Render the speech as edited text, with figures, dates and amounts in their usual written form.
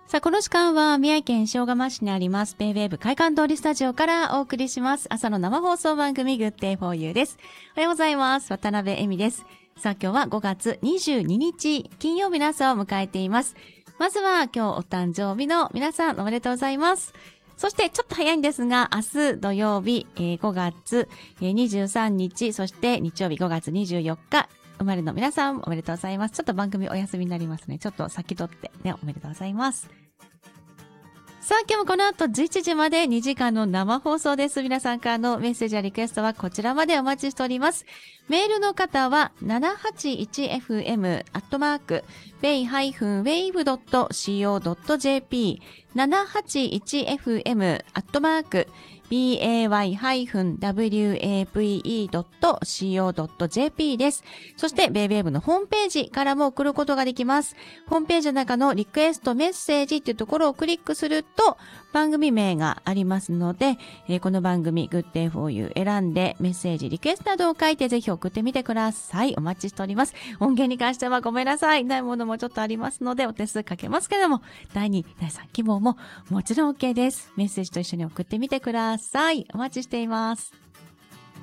さあ、この時間は宮城県塩釜市にありますベイウェーブ会館通りスタジオからお送りします朝の生放送番組 Good Day for You です。おはようございます。渡辺恵美です。さあ、今日は5月22日金曜日の朝を迎えています。まずは今日お誕生日の皆さんおめでとうございます。そしてちょっと早いんですが、明日土曜日、5月23日、そして日曜日5月24日、生まれの皆さんおめでとうございます。ちょっと番組お休みになりますね。ちょっと先取ってね、おめでとうございます。さあ、今日もこの後11時まで2時間の生放送です。皆さんからのメッセージやリクエストはこちらまでお待ちしております。メールの方は 781fm@bay-wave.co.jp 781fm@bay-wave.co.jp です。そしてベイウェーブのホームページからも送ることができます。ホームページの中のリクエストメッセージっていうところをクリックすると番組名がありますので、この番組 Good Day for You 選んでメッセージリクエストなどを書いてぜひ送ってみてください。お待ちしております。音源に関してはごめんなさい。ないものもちょっとありますのでお手数かけますけれども、第2、第3希望ももちろん OK です。メッセージと一緒に送ってみてください。お待ちしています。